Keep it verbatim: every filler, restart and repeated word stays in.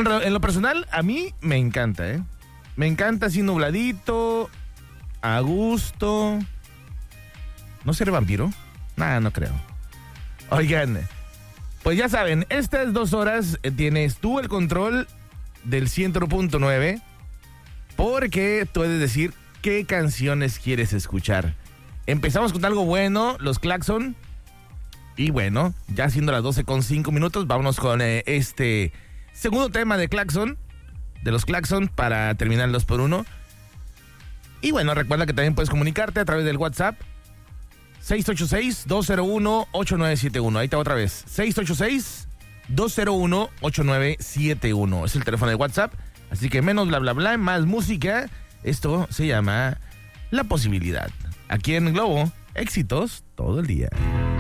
Bueno, en lo personal, a mí me encanta, ¿eh? Me encanta así nubladito, a gusto. ¿No seré vampiro? Nada, no creo. Oigan, pues ya saben, estas dos horas eh, tienes tú el control del cien punto nueve, porque tú puedes decir qué canciones quieres escuchar. Empezamos con algo bueno, los Claxon. Y bueno, ya siendo las doce con cinco minutos, vámonos con eh, este segundo tema de Claxon, de los Claxon, para terminar el dos por uno. Y bueno, recuerda que también puedes comunicarte a través del WhatsApp seis ocho seis, dos cero uno, ocho nueve siete uno. Ahí está otra vez, seis ocho seis, dos cero uno, ocho nueve siete uno. Es el teléfono de WhatsApp, así que menos bla bla bla, más música. Esto se llama La Posibilidad. Aquí en Globo, éxitos todo el día.